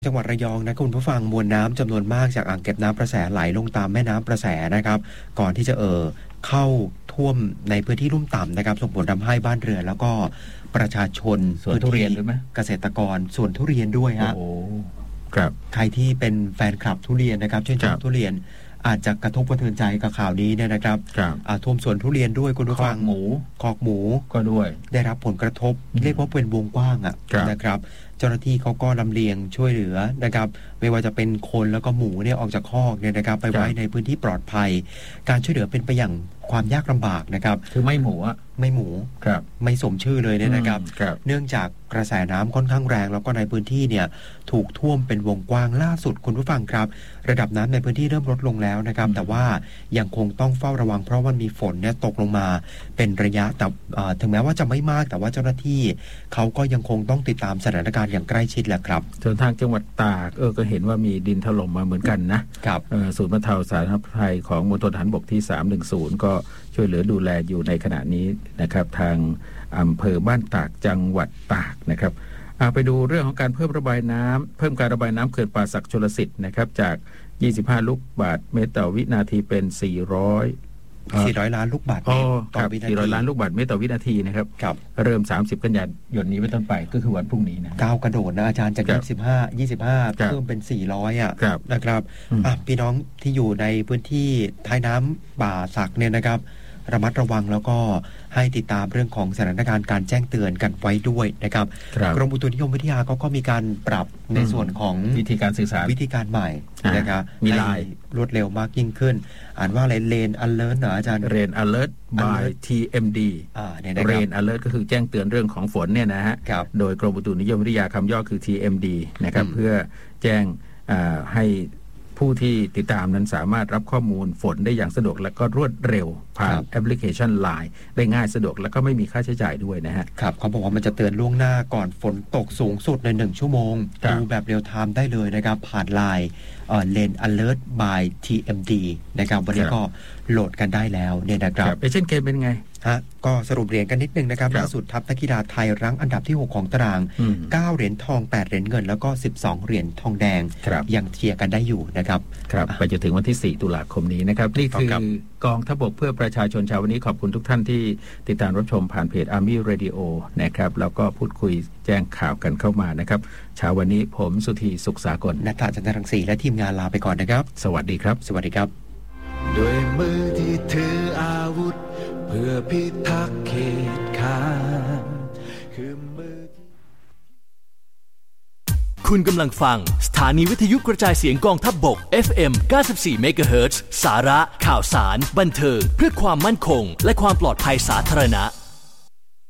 จังหวัดระยองนะคุณผู้ฟังมวลน้ำจำนวนมากจากอ่างเก็บน้ำประแสไหลลงตามแม่น้ำประแสนะครับก่อนที่จะเข้าท่วมในพื้นที่ลุ่มต่ำนะครับส่งผลทำให้บ้านเรือนแล้วก็ประชาชนสวนทุเรียนด้วยไหมเกษตรกรสวนทุเรียนด้วยฮะครับใครที่เป็นแฟนคลับทุเรียนนะครับชื่นชอบทุเรียนอาจจะกระทบกระเทือนใจกับข่าวนี้เนี่ยนะครับท่วมสวนทุเรียนด้วยคุณผู้ฟังคอกหมูก็ด้วยได้รับผลกระทบเรียกว่าเป็นวงกว้างนะครับเจ้าหน้าที่เขาก็ลำเลียงช่วยเหลือนะครับไม่ว่าจะเป็นคนแล้วก็หมูเนี่ยออกจากคอกเนี่ยนะครับไปไว้ในพื้นที่ปลอดภัยการช่วยเหลือเป็นไปอย่างความยากลำบากนะครับคือไม่หมูไม่สมชื่อเลยเนี่ยนะครับเนื่องจากกระแสน้ำค่อนข้างแรงแล้วก็ในพื้นที่เนี่ยถูกท่วมเป็นวงกว้างล่าสุดคุณผู้ฟังครับระดับน้ำในพื้นที่เริ่มลดลงแล้วนะครับแต่ว่ายังคงต้องเฝ้าระวังเพราะว่ามีฝนเนี่ยตกลงมาเป็นระยะแต่ถึงแม้ว่าจะไม่มากแต่ว่าเจ้าหน้าที่เขาก็ยังคงต้องติดตามสถานการณ์อย่างใกล้ชิดแหละครับส่วนทางจังหวัดตากก็เห็นว่ามีดินถล่มมาเหมือนกันนะครับศูนย์บรรเทาสาธารณภัยของมณฑลทหารบกที่310ก็ช่วยเหลือดูแลอยู่ในขณะนี้นะครับทางอำเภอบ้านตากจังหวัดตากนะครับไปดูเรื่องของการเพิ่มการระบายน้ำเขื่อนป่าสักชลสิทธิ์นะครับจาก25ลูกบาศก์เมตรต่อวินาทีเป็น400 ล้านลูกบาศก์ต่อวินาที400 ล้านลูกบาศก์เมตรต่อวินาทีนะครับเริ่ม30กันยายนนี้เป็นต้นไปก็คือวันพรุ่งนี้นะก้าวกระโดดนะอาจารย์จาก25เพิ่มเป็น400นะครับพี่น้องที่อยู่ในพื้นที่ท้ายน้ำป่าสักเนี่ยนะครับระมัดระวังแล้วก็ให้ติดตามเรื่องของสถานการณ์การแจ้งเตือนกันไว้ด้วยนะครับกรมอุตุนิยมวิทยาก็มีการปรับในส่วนของวิธีการสื่อสารวิธีการใหม่นะครับมีลายรวดเร็วมากยิ่งขึ้นอ่านว่าอะไร Rain Alert เหรออาจารย์ Rain Alert by TMD Rain Alert ก็คือแจ้งเตือนเรื่องของฝนเนี่ยนะฮะโดยกรมอุตุนิยมวิทยาคำย่อคือ TMD นะครับเพื่อแจ้งให้ผู้ที่ติดตามนั้นสามารถรับข้อมูลฝนได้อย่างสะดวกและก็รวดเร็วผ่านแอปพลิเคชัน LINE ได้ง่ายสะดวกและก็ไม่มีค่าใช้จ่ายด้วยนะฮะครับเขาบอกว่ามันจะเตือนล่วงหน้าก่อนฝนตกสูงสุดใน1ชั่วโมงดูแบบเรียลไทม์ได้เลยนะครับผ่าน LINE Rain Alert by TMD นะครับวันนี้ก็โหลดกันได้แล้วเนี่ยนะครับเอเชียนเกมเป็นไงก็สรุปเหรียญกันนิดนึงนะครับล่าสุดทัพนักกีฬาไทยรั้งอันดับที่6ของตาราง9เหรียญทอง8เหรียญเงินแล้วก็12เหรียญทองแดงยังเชียร์กันได้อยู่นะครับไปจนถึงวันที่4ตุลาคมนี้นะครับนี่คือกองทัพบกเพื่อประชาชนเช้าวันนี้ขอบคุณทุกท่านที่ติดตามรับชมผ่านเพจ Army Radio นะครับแล้วก็พูดคุยแจ้งข่าวกันเข้ามานะครับเช้าวันนี้ผมสุธีสุขสากลณัฐจันทรังสีและทีมงานลาไปก่อนนะครับสวัสดีครับสวัสดีครับด้วยมือที่ถืออาวุธเพื่อพิทักษ์เขตขานคือมือคุณกำลังฟังสถานีวิทยุกระจายเสียงกองทัพบก FM 94 MHz สาระข่าวสารบันเทิงเพื่อความมั่นคงและความปลอดภัยสาธารณะ